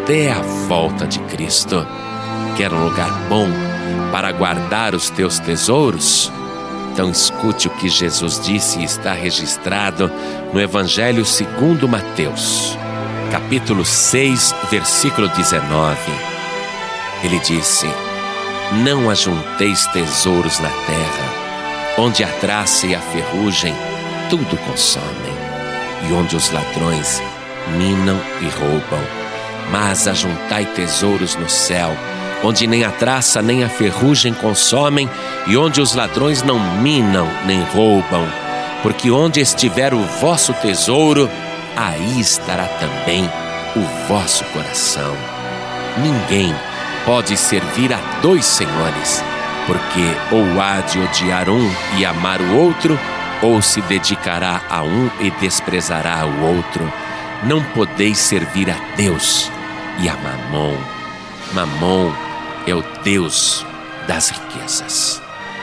até a volta de Cristo. Quer um lugar bom para guardar os teus tesouros? Então escute o que Jesus disse e está registrado no Evangelho segundo Mateus, capítulo 6, versículo 19. Ele disse: não ajunteis tesouros na terra, onde a traça e a ferrugem tudo consomem, e onde os ladrões minam e roubam. Mas ajuntai tesouros no céu, onde nem a traça nem a ferrugem consomem, e onde os ladrões não minam nem roubam. Porque onde estiver o vosso tesouro, aí estará também o vosso coração. Ninguém pode servir a dois senhores, porque ou há de odiar um e amar o outro, ou se dedicará a um e desprezará o outro. Não podeis servir a Deus e a Mamon. Mamon é o Deus das riquezas.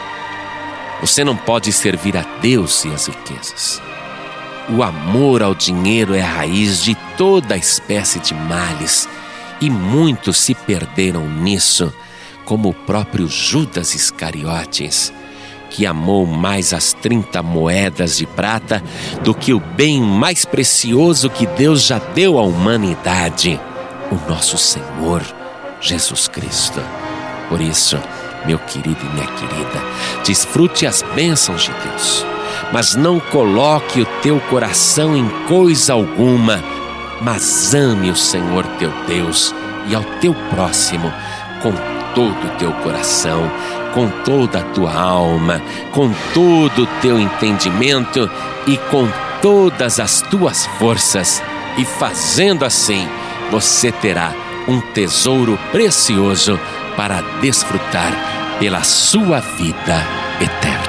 Você não pode servir a Deus e as riquezas. O amor ao dinheiro é a raiz de toda espécie de males, e muitos se perderam nisso, como o próprio Judas Iscariotes, que amou mais as 30 moedas de prata do que o bem mais precioso que Deus já deu à humanidade, o nosso Senhor Jesus Cristo. Por isso, meu querido e minha querida, desfrute as bênçãos de Deus, mas não coloque o teu coração em coisa alguma, mas ame o Senhor teu Deus e ao teu próximo com todo o teu coração, com toda a tua alma, com todo o teu entendimento e com todas as tuas forças. E fazendo assim, você terá um tesouro precioso para desfrutar pela sua vida eterna.